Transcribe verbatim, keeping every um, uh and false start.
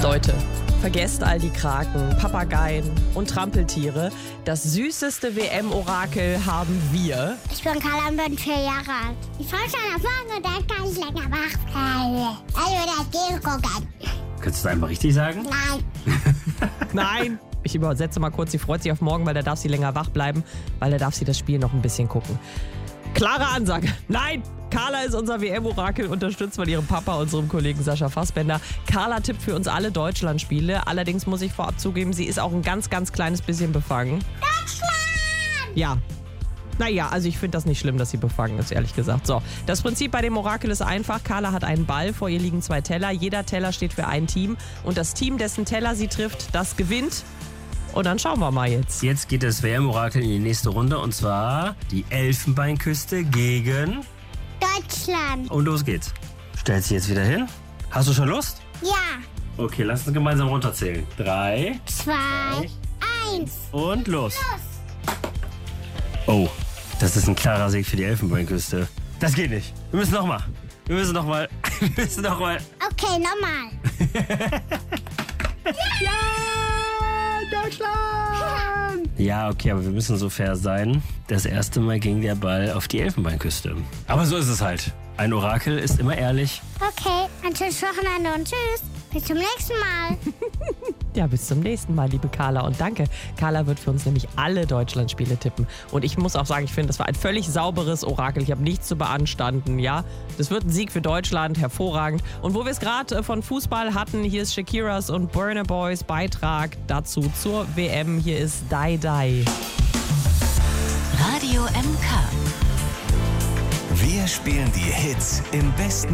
Leute, vergesst all die Kraken, Papageien und Trampeltiere. Das süßeste W M-Orakel haben wir. Ich bin Carla und bin vier Jahre alt. Ich freue mich schon auf morgen und dann kann ich länger wach bleiben. Also das Game gucken. Kannst du das einfach richtig sagen? Nein. Nein. Ich übersetze mal kurz, sie freut sich auf morgen, weil da darf sie länger wach bleiben, weil da darf sie das Spiel noch ein bisschen gucken. Klare Ansage. Nein, Carla ist unser W M-Orakel, unterstützt von ihrem Papa, unserem Kollegen Sascha Fassbender. Carla tippt für uns alle Deutschland-Spiele. Allerdings muss ich vorab zugeben, sie ist auch ein ganz, ganz kleines bisschen befangen. Deutschland! Ja. Naja, also ich finde das nicht schlimm, dass sie befangen ist, ehrlich gesagt. So, das Prinzip bei dem Orakel ist einfach. Carla hat einen Ball, vor ihr liegen zwei Teller. Jeder Teller steht für ein Team. Und das Team, dessen Teller sie trifft, das gewinnt. Und dann schauen wir mal jetzt. Jetzt geht das W M-Orakel in die nächste Runde und zwar die Elfenbeinküste gegen... Deutschland. Und los geht's. Stellt sich jetzt wieder hin. Hast du schon Lust? Ja. Okay, lass uns gemeinsam runterzählen. Drei. Zwei. Eins. Und los. Los. Oh, das ist ein klarer Sieg für die Elfenbeinküste. Das geht nicht. Wir müssen nochmal. Wir müssen nochmal. Wir müssen nochmal. Okay, nochmal. Ja, Deutschland! Ja, okay, aber wir müssen so fair sein. Das erste Mal ging der Ball auf die Elfenbeinküste. Aber so ist es halt. Ein Orakel ist immer ehrlich. Okay, ein schönes Wochenende und tschüss. Bis zum nächsten Mal. Ja, bis zum nächsten Mal, liebe Carla. Und danke. Carla wird für uns nämlich alle Deutschlandspiele tippen. Und ich muss auch sagen, ich finde, das war ein völlig sauberes Orakel. Ich habe nichts zu beanstanden, ja. Das wird ein Sieg für Deutschland, hervorragend. Und wo wir es gerade von Fußball hatten, hier ist Shakiras und Burna Boys Beitrag dazu zur W M. Hier ist Die Die. Radio M K. Wir spielen die Hits im besten